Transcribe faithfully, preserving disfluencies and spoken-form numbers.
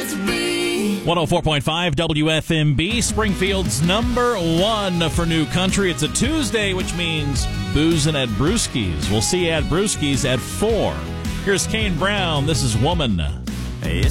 one oh four point five W F M B, Springfield's number one for new country. It's a Tuesday, which means boozing at Brewski's. We'll see you at Brewski's at four. Here's Kane Brown. This is Woman. It's